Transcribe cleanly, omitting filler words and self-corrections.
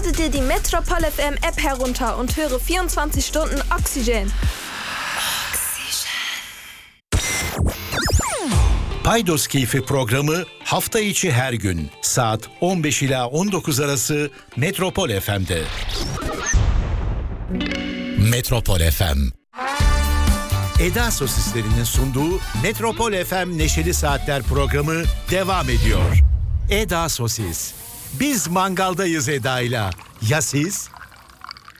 Ladet dir die Metropol FM App herunter und höre 24 Stunden Oxygen. Paydos Keyfi programı hafta içi her gün saat 15 ila 19 arası Metropol FM'de. Metropol FM. Eda Sosislerinin sunduğu Metropol FM Neşeli Saatler programı devam ediyor. Eda Sosis. Biz mangaldayız Eda'yla. Ya siz?